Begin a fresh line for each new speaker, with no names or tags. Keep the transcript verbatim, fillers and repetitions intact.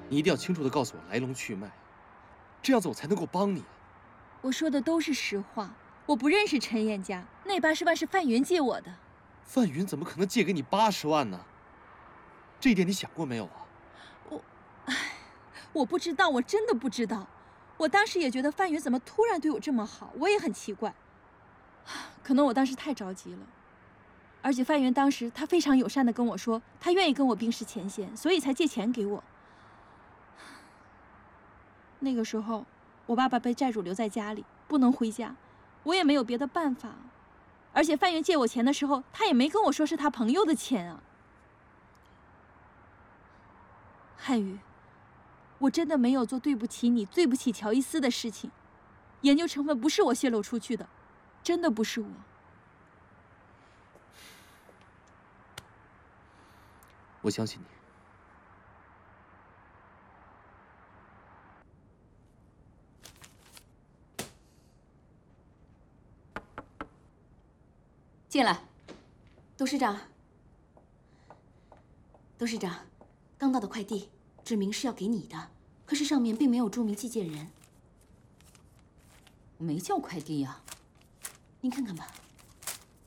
你一定要清楚的告诉我来龙去脉，这样子我才能够帮你。
我说的都是实话，我不认识陈燕家，那八十万是范云借我的。
范云怎么可能借给你八十万呢？这一点你想过没有啊？
我，唉，我不知道，我真的不知道。我当时也觉得范云怎么突然对我这么好，我也很奇怪。可能我当时太着急了。 而且范云当时他非常友善的跟我说，他愿意跟我冰释前嫌，所以才借钱给我。那个时候，我爸爸被债主留在家里，不能回家，我也没有别的办法。而且范云借我钱的时候，他也没跟我说是他朋友的钱啊。汉宇，我真的没有做对不起你、对不起乔伊斯的事情。研究成分不是我泄露出去的，真的不是我。
我相信你。
进来，董事长。董事长，刚到的快递指明是要给你的，可是上面并没有注明寄件人。
我没叫快递呀，
您看看吧。